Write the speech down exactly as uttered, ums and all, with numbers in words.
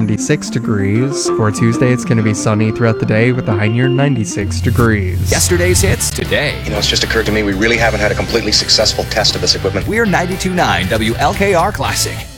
seventy-six degrees. For Tuesday, it's going to be sunny throughout the day with a high near ninety-six degrees. Yesterday's hits today. You know, it's just occurred to me we really haven't had a completely successful test of this equipment. We're ninety-two point nine W L K R Classic.